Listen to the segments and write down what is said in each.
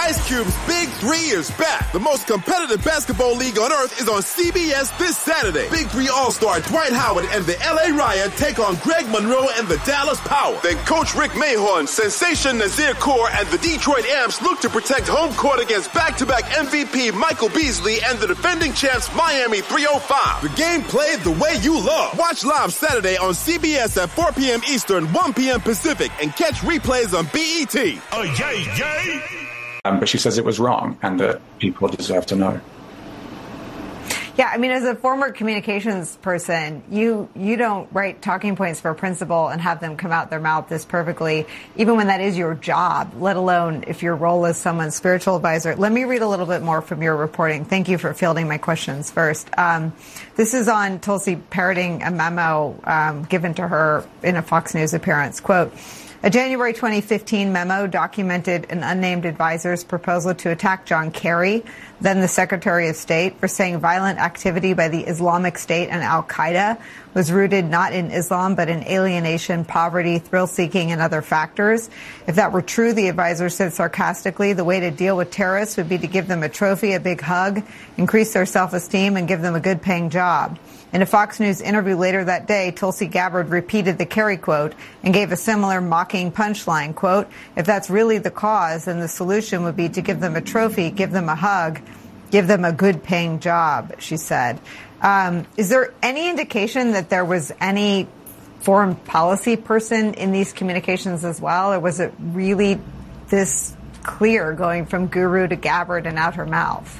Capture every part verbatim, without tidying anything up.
Ice Cube's Big Three is back. The most competitive basketball league on earth is on C B S this Saturday. Big Three All-Star Dwight Howard and the L A Riot take on Greg Monroe and the Dallas Power. Then Coach Rick Mahorn, Sensation Nazir Kaur, and the Detroit Amps look to protect home court against back-to-back M V P Michael Beasley and the defending champs Miami three oh five. The game played the way you love. Watch live Saturday on C B S at four p.m. Eastern, one p.m. Pacific, and catch replays on B E T. Oh, yay, yay! Um, but she says it was wrong and that people deserve to know. Yeah, I mean, as a former communications person, you you don't write talking points for a principal and have them come out their mouth this perfectly, even when that is your job, let alone if your role is someone's spiritual advisor. Let me read a little bit more from your reporting. Thank you for fielding my questions first. Um, this is on Tulsi parroting a memo um, given to her in a Fox News appearance. Quote, a January twenty fifteen memo documented an unnamed advisor's proposal to attack John Kerry, then the Secretary of State, for saying violent activity by the Islamic State and al-Qaeda was rooted not in Islam but in alienation, poverty, thrill-seeking, and other factors. If that were true, the advisor said sarcastically, the way to deal with terrorists would be to give them a trophy, a big hug, increase their self-esteem, and give them a good-paying job. In a Fox News interview later that day, Tulsi Gabbard repeated the Kerry quote and gave a similar mocking punchline, quote, if that's really the cause, then the solution would be to give them a trophy, give them a hug, give them a good-paying job, she said. Um, is there any indication that there was any foreign policy person in these communications as well, or was it really this clear going from guru to Gabbard and out her mouth?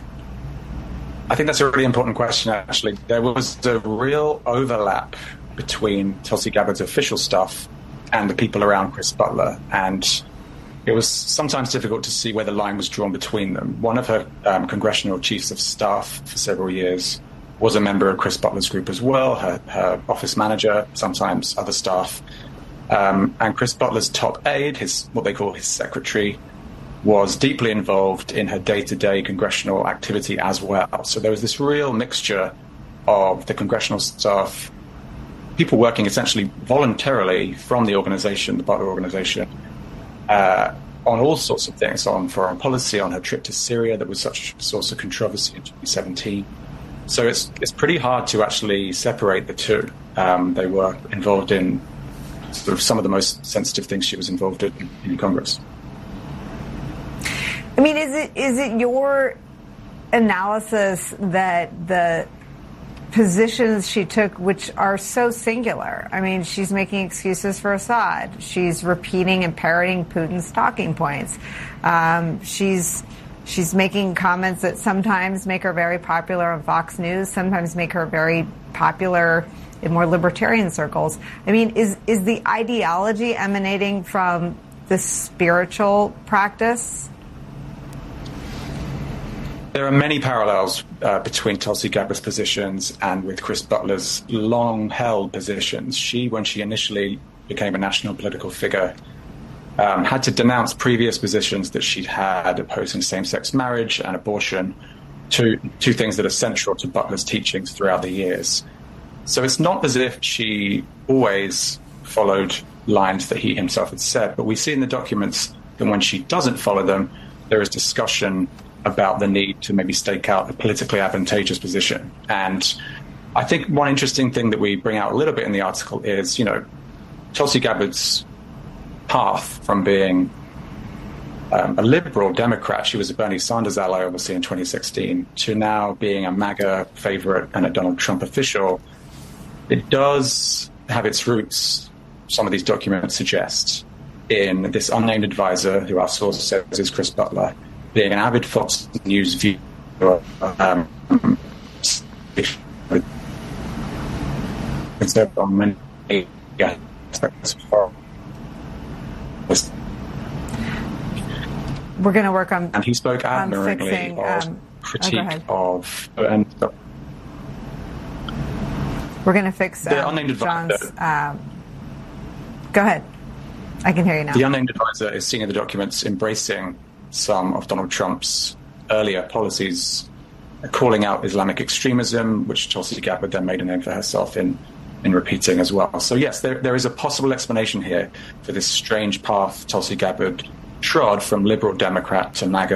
I think that's a really important question, actually. There was a real overlap between Tulsi Gabbard's official stuff and the people around Chris Butler, and it was sometimes difficult to see where the line was drawn between them. One of her um, congressional chiefs of staff for several years was a member of Chris Butler's group as well, her, her office manager, sometimes other staff. Um, and Chris Butler's top aide, his what they call his secretary, was deeply involved in her day-to-day congressional activity as well. So there was this real mixture of the congressional staff, people working essentially voluntarily from the organization, the Butler organization, uh, on all sorts of things, on foreign policy, on her trip to Syria that was such a source of controversy in twenty seventeen. So it's it's pretty hard to actually separate the two. Um, they were involved in sort of some of the most sensitive things she was involved in in Congress. I mean, is it is it your analysis that the positions she took, which are so singular, I mean, she's making excuses for Assad. She's repeating and parroting Putin's talking points. Um, she's she's making comments that sometimes make her very popular on Fox News, sometimes make her very popular in more libertarian circles. I mean, is is the ideology emanating from the spiritual practice? There are many parallels uh, between Tulsi Gabbard's positions and with Chris Butler's long-held positions. She, when she initially became a national political figure, um, had to denounce previous positions that she'd had opposing same-sex marriage and abortion, two, two things that are central to Butler's teachings throughout the years. So it's not as if she always followed lines that he himself had said, but we see in the documents that when she doesn't follow them, there is discussion about the need to maybe stake out a politically advantageous position. And I think one interesting thing that we bring out a little bit in the article is, you know, Tulsi Gabbard's path from being um, a liberal Democrat, she was a Bernie Sanders ally, obviously, in twenty sixteen, to now being a MAGA favorite and a Donald Trump official. It does have its roots, some of these documents suggest, in this unnamed advisor, who our source says is Chris Butler, being an avid Fox News viewer, um, on many aspects. We're going to work on and he spoke admirably fixing, of um, critique oh, of and we're going to fix um, the unnamed John's. advisor. Um, go ahead, I can hear you now. The unnamed advisor is seen in the documents embracing some of Donald Trump's earlier policies, calling out Islamic extremism, which Tulsi Gabbard then made a name for herself in, in repeating as well. So yes, there, there is a possible explanation here for this strange path Tulsi Gabbard trod from liberal Democrat to MAGA